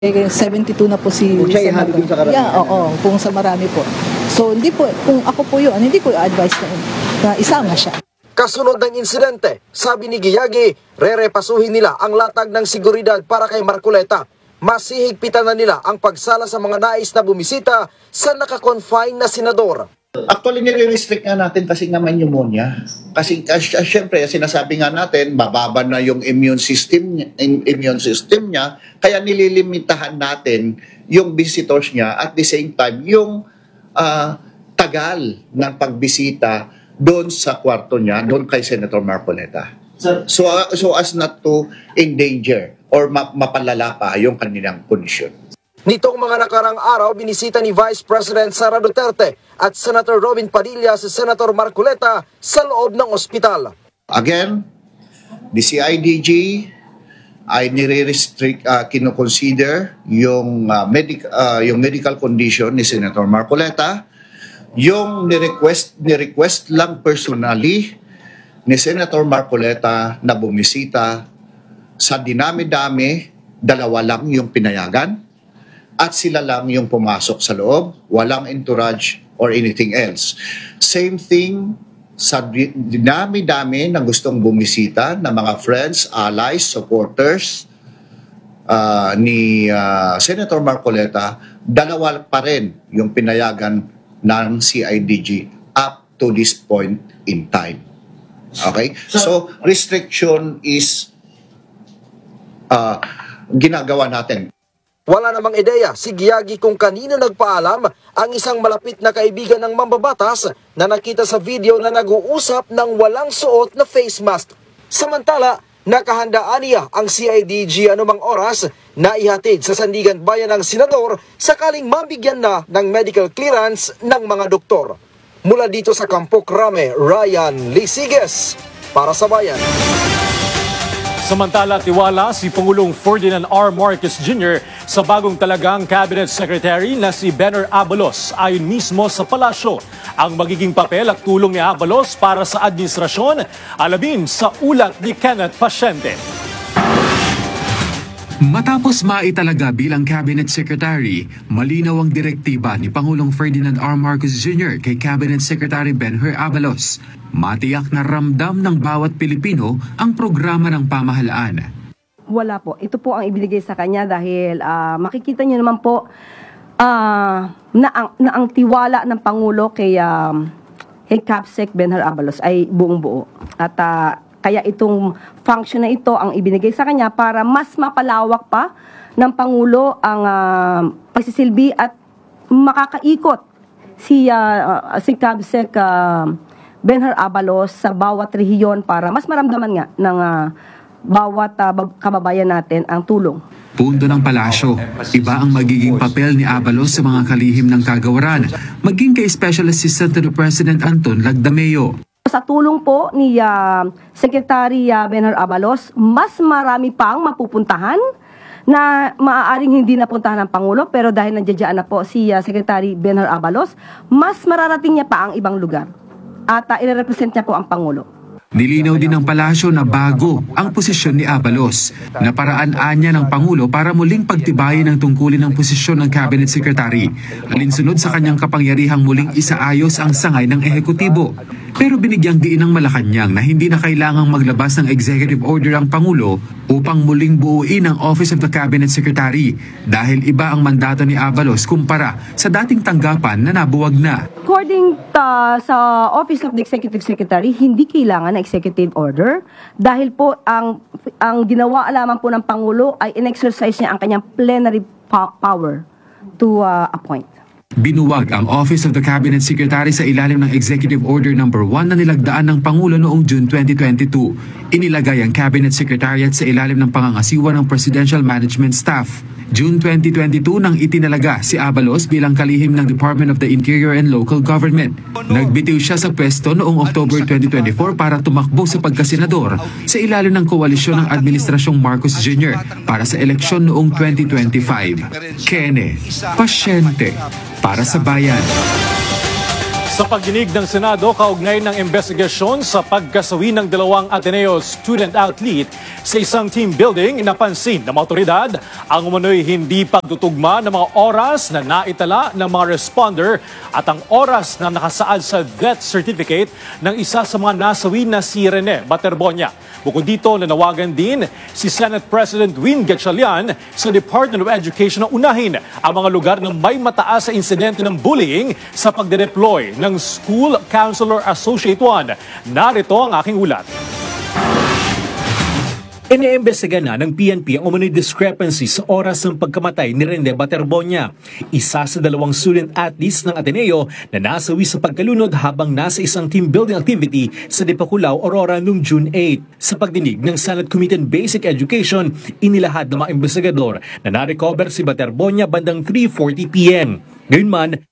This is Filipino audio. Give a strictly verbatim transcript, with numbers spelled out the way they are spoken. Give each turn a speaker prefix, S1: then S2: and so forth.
S1: Eh, seventy-two na po si
S2: Kung siya
S1: Senator.
S2: ihalo dun sa karamihan.
S1: Yeah, oo, kung sa marami po. So, hindi po, kung ako po yun, hindi ko advise na, na isama siya.
S3: Kasunod ng insidente, sabi ni Giyagi, rerepasuhin nila ang latag ng seguridad para kay Marcoleta. Mas hihigpitan na nila ang pagsala sa mga nais na bumisita sa nakakonfine na senador.
S2: Actually, nire-restrict nga natin kasi nga may pneumonia. Kasi, kasi syempre, sinasabi nga natin, mababa na yung immune system, niya- im- immune system niya, kaya nililimitahan natin yung visitors niya at the same time, yung ah, tagal ng pagbisita doon sa kwarto niya, doon kay Senator Marcoleta. So, uh, so as not to endanger or ma- mapalala pa yung kanilang kondisyon.
S3: Nitong mga nakarang araw, binisita ni Vice President Sara Duterte at Senator Robin Padilla si Senator Marcoleta sa loob ng ospital.
S2: Again, the C I D G ay nire-restrict, uh, kinoconsider yung, uh, medic, uh, yung medical condition ni Senator Marcoleta. Yung ni-request, ni-request lang personally ni Senator Marcoleta na bumisita sa dinami-dami, dalawa lang yung pinayagan at sila lang yung pumasok sa loob, walang entourage or anything else. Same thing sa di- dinami-dami na gustong bumisita na mga friends, allies, supporters uh, ni uh, Senator Marcoleta, dalawa pa rin yung pinayagan ng C I D G up to this point in time. Okay? So, restriction is uh, ginagawa natin.
S3: Wala namang ideya si Giyagi kung kanino nagpaalam ang isang malapit na kaibigan ng mambabatas na nakita sa video na nag-uusap ng walang suot na face mask. Samantala, nakahandaan niya ang C I D G anumang oras na ihatid sa sandigan bayan ng senador sakaling mabigyan na ng medical clearance ng mga doktor. Mula dito sa Campo Crame, Ryan Lisiges para sa Bayan.
S4: Samantala, tiwala si Pangulong Ferdinand R. Marcos Junior sa bagong talagang Cabinet Secretary na si Benner Abalos. Ayon mismo sa palasyo, ang magiging papel at tulong ni Abalos para sa administrasyon, alamin sa ulat ni Kenneth Pasyente.
S5: Matapos maitalaga bilang Cabinet Secretary, malinaw ang direktiba ni Pangulong Ferdinand R. Marcos Junior kay Cabinet Secretary Benher Abalos. Matiyak na ramdam ng bawat Pilipino ang programa ng pamahalaan.
S6: Wala po. Ito po ang ibinigay sa kanya dahil ah, makikita niyo naman po ah, na, ang, na ang tiwala ng Pangulo kay, um, kay Capsec Benher Abalos ay buong buo. At ah, kaya itong function na ito ang ibinigay sa kanya para mas mapalawak pa ng Pangulo ang ah, pagsisilbi at makakaikot si, uh, si Capsec uh, Benher Abalos sa bawat rehiyon para mas maramdaman nga ng uh, bawat uh, kababayan natin ang tulong.
S5: Punto ng palasyo, iba ang magiging papel ni Abalos sa mga kalihim ng kagawaran, maging kay Special Assistant to the President Anton Lagdameo.
S6: Sa tulong po ni uh, Secretary uh, Benher Abalos, mas marami pang mapupuntahan na maaaring hindi napuntahan ng Pangulo, pero dahil nandiyan na po si uh, Secretary Benher Abalos, mas mararating niya pa ang ibang lugar. At uh, i-represent niya po ang Pangulo.
S5: Nilinaw din ng palasyo na bago ang posisyon ni Abalos, na paraan niya ng Pangulo para muling pagtibayin ang tungkulin ng posisyon ng Cabinet Secretary, alinsunod sa kanyang kapangyarihang muling isaayos ang sangay ng ehekutibo. Pero binigyang diin ng Malacanang na hindi na kailangang maglabas ng executive order ang Pangulo upang muling buuin ang Office of the Cabinet Secretary dahil iba ang mandato ni Abalos kumpara sa dating tanggapan na nabuwag na.
S6: According uh, sa Office of the Executive Secretary, hindi kailangan ng executive order dahil po ang ang ginawa lamang po ng Pangulo ay in-exercise niya ang kanyang plenary po- power to uh, appoint.
S5: Binuwag ang Office of the Cabinet Secretary sa ilalim ng Executive Order number one na nilagdaan ng Pangulo noong June twenty twenty-two. Inilagay ang Cabinet Secretariat sa ilalim ng pangangasiwa ng Presidential Management Staff. June twenty twenty-two nang itinalaga si Abalos bilang kalihim ng Department of the Interior and Local Government. Nagbitiw siya sa pwesto noong October twenty twenty-four para tumakbo sa pagkasenador sa ilalim ng koalisyon ng Administrasyong Marcos Junior para sa eleksyon noong twenty twenty-five. Kenneth Pasyente para sa Bayan.
S4: Sa Sa pagdinig ng Senado kaugnay ng investigasyon sa pagkasawi ng dalawang Ateneo student-athlete sa isang team building, napansin ng mga otoridad ang umano'y hindi pagtutugma ng mga oras na naitala ng mga responder at ang oras na nakasaad sa death certificate ng isa sa mga nasawi na si Rene Baterbonia. Bukod dito, nanawagan din si Senate President Win Gatchalian sa Department of Education na unahin ang mga lugar na may mataas sa insidente ng bullying sa pagde-deploy ng School Counselor Associate one. Narito ang aking ulat. Iniimbestiga na ng P N P ang umano'y discrepancy sa oras ng pagkamatay ni Rene Baterbonia, isa sa dalawang student athletes ng Ateneo na nasawi sa pagkalunod habang nasa isang team building activity sa Dipaculao, Aurora noong June eight. Sa pagdinig ng Senate Committee on Basic Education, inilahad ng mga investigador na na-recover si Baterbonia bandang three forty p m. Gayunman,